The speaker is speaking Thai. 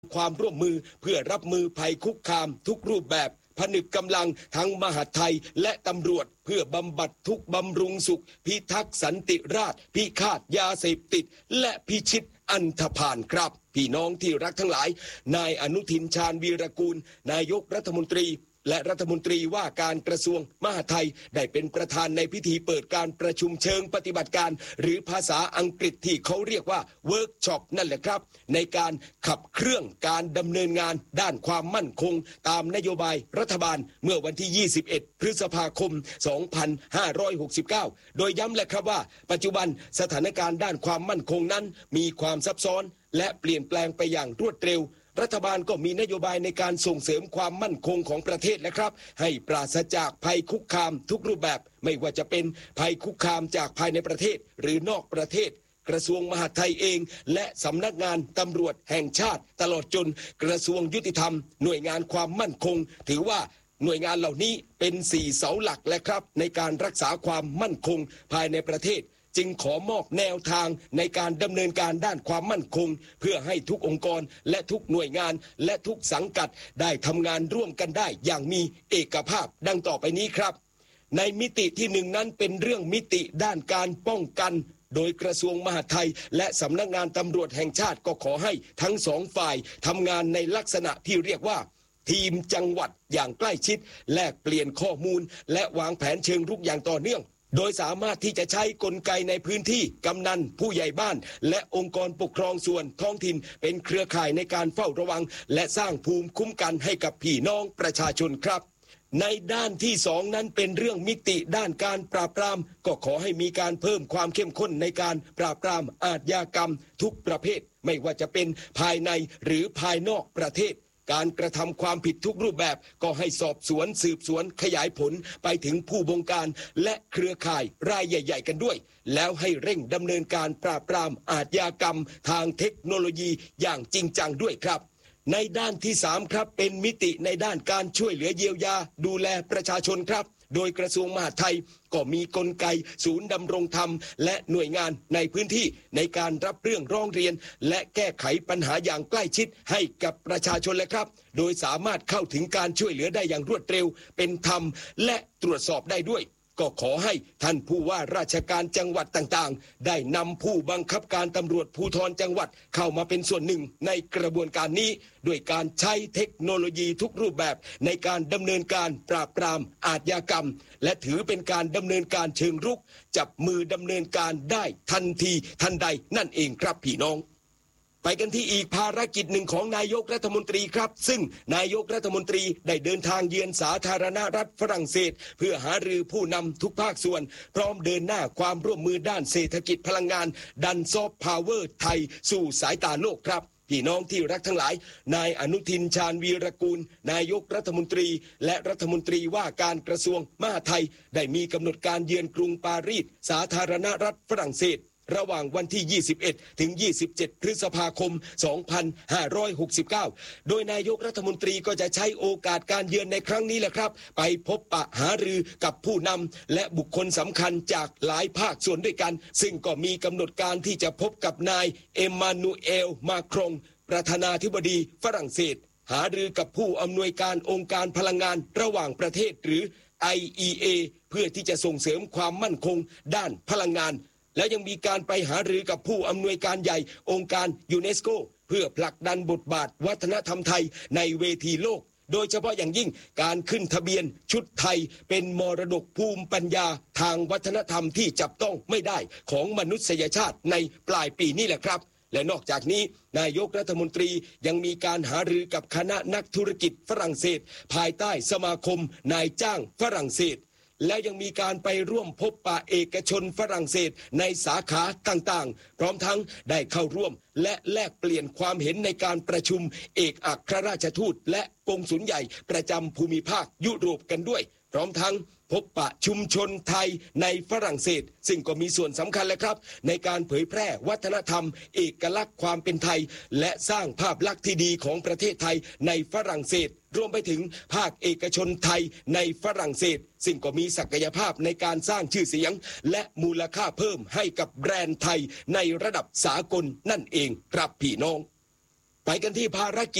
ความร่วมมือเพื่อรับมือภัยคุกคามทุกรูปแบบผนึกกำลังทั้งมหาดไทยและตำรวจเพื่อบำบัดทุกบำรุงสุขพิทักษ์สันติราษฎร์พิฆาตยาเสพติดและพิชิตอันธพาลครับพี่น้องที่รักทั้งหลายนายอนุทินชาญวีรกูลนายกรัฐมนตรีและรัฐมนตรีว่าการกระทรวงมหาดไทยได้เป็นประธานในพิธีเปิดการประชุมเชิงปฏิบัติการหรือภาษาอังกฤษที่เขาเรียกว่าเวิร์กช็อปนั่นแหละครับในการขับเครื่องการดำเนินงานด้านความมั่นคงตามนโยบายรัฐบาลเมื่อวันที่21พฤษภาคม2569โดยย้ำแหละครับว่าปัจจุบันสถานการณ์ด้านความมั่นคงนั้นมีความซับซ้อนและเปลี่ยนแปลงไปอย่างรวดเร็วรัฐบาลก็มีนโยบายในการส่งเสริมความมั่นคงของประเทศนะครับให้ปราศจากภัยคุกคามทุกรูปแบบไม่ว่าจะเป็นภัยคุกคามจากภายในประเทศหรือนอกประเทศกระทรวงมหาดไทยเองและสำนักงานตำรวจแห่งชาติตลอดจนกระทรวงยุติธรรมหน่วยงานความมั่นคงถือว่าหน่วยงานเหล่านี้เป็น4เสาหลักและครับในการรักษาความมั่นคงภายในประเทศจึงขอมอบแนวทางในการดำเนินการด้านความมั่นคงเพื่อให้ทุกองค์กรและทุกหน่วยงานและทุกสังกัดได้ทำงานร่วมกันได้อย่างมีเอกภาพดังต่อไปนี้ครับในมิติที่1นั้นเป็นเรื่องมิติด้านการป้องกันโดยกระทรวงมหาดไทยและสำนักงานตำรวจแห่งชาติก็ขอให้ทั้งสองฝ่ายทำงานในลักษณะที่เรียกว่าทีมจังหวัดอย่างใกล้ชิดแลกเปลี่ยนข้อมูลและวางแผนเชิงรุกอย่างต่อเนื่องโดยสามารถที่จะใช้กลไกในพื้นที่กำนันผู้ใหญ่บ้านและองค์กรปกครองส่วนท้องถิ่นเป็นเครือข่ายในการเฝ้าระวังและสร้างภูมิคุ้มกันให้กับพี่น้องประชาชนครับในด้านที่2นั้นเป็นเรื่องมิติด้านการปราบปรามก็ขอให้มีการเพิ่มความเข้มข้นในการปราบปรามอาชญากรรมทุกประเภทไม่ว่าจะเป็นภายในหรือภายนอกประเทศการกระทำความผิดทุกรูปแบบก็ให้สอบสวนสืบสวนขยายผลไปถึงผู้บงการและเครือข่ายรายใหญ่ๆกันด้วยแล้วให้เร่งดำเนินการปราบปรามอาชญากรรมทางเทคโนโลยีอย่างจริงจังด้วยครับในด้านที่3ครับเป็นมิติในด้านการช่วยเหลือเยียวยาดูแลประชาชนครับโดยกระทรวงมหาดไทยก็มีกลไกศูนย์ดำรงธรรมและหน่วยงานในพื้นที่ในการรับเรื่องร้องเรียนและแก้ไขปัญหาอย่างใกล้ชิดให้กับประชาชนเลยครับโดยสามารถเข้าถึงการช่วยเหลือได้อย่างรวดเร็วเป็นธรรมและตรวจสอบได้ด้วยก็ขอให้ท่านผู้ว่าราชการจังหวัดต่างๆได้นำผู้บังคับการตำรวจภูธรจังหวัดเข้ามาเป็นส่วนหนึ่งในกระบวนการนี้ด้วยการใช้เทคโนโลยีทุกรูปแบบในการดำเนินการปราบปรามอาชญากรรมและถือเป็นการดำเนินการเชิงรุกจับมือดำเนินการได้ทันทีทันใดนั่นเองครับพี่น้องไปกันที่อีกภารกิจหนึ่งของนายกรัฐมนตรีครับซึ่งนายกรัฐมนตรีได้เดินทางเยือนสาธารณรัฐฝรั่งเศสเพื่อหารือผู้นำทุกภาคส่วนพร้อมเดินหน้าความร่วมมือด้านเศรษฐกิจพลังงานดันซอฟต์พาวเวอร์ไทยสู่สายตาโลกครับพี่น้องที่รักทั้งหลายนายอนุทินชาญวีรกูลนายกรัฐมนตรีและรัฐมนตรีว่าการกระทรวงมหาดไทยได้มีกำหนดการเยือนกรุงปารีสสาธารณรัฐฝรั่งเศสระหว่างวันที่21ถึง27พฤษภาคม2569โดยนายกรัฐมนตรีก็จะใช้โอกาสการเยือนในครั้งนี้แหละครับไปพบปะหารือกับผู้นำและบุคคลสำคัญจากหลายภาคส่วนด้วยกันซึ่งก็มีกำหนดการที่จะพบกับนายเอมานูเอลมาครงประธานาธิบดีฝรั่งเศสหารือกับผู้อำนวยการองค์การพลังงานระหว่างประเทศหรือ IEA เพื่อที่จะส่งเสริมความมั่นคงด้านพลังงานและยังมีการไปหารือกับผู้อำนวยการใหญ่องค์การยูเนสโกเพื่อผลักดันบทบาทวัฒนธรรมไทยในเวทีโลกโดยเฉพาะอย่างยิ่งการขึ้นทะเบียนชุดไทยเป็นมรดกภูมิปัญญาทางวัฒนธรรมที่จับต้องไม่ได้ของมนุษยชาติในปลายปีนี้แหละครับและนอกจากนี้นายกรัฐมนตรียังมีการหารือกับคณะนักธุรกิจฝรั่งเศสภายใต้สมาคมนายจ้างฝรั่งเศสและยังมีการไปร่วมพบปะเอกชนฝรั่งเศสในสาขาต่างๆพร้อมทั้งได้เข้าร่วมและแลกเปลี่ยนความเห็นในการประชุมเอกอัครราชทูตและกงสุลใหญ่ประจำภูมิภาคยุโรปกันด้วยพร้อมทั้งพบปะชุมชนไทยในฝรั่งเศสซึ่งก็มีส่วนสำคัญแหละครับในการเผยแพร่วัฒนธรรมเอกลักษณ์ความเป็นไทยและสร้างภาพลักษณ์ที่ดีของประเทศไทยในฝรั่งเศสรวมไปถึงภาคเอกชนไทยในฝรั่งเศสซึ่งก็มีศักยภาพในการสร้างชื่อเสียงและมูลค่าเพิ่มให้กับแบรนด์ไทยในระดับสากลนั่นเองครับพี่น้องไปกันที่ภารกิจ